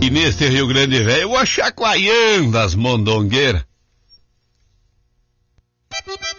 E neste Rio Grande Velho, o chacoalhando as mondongueiras.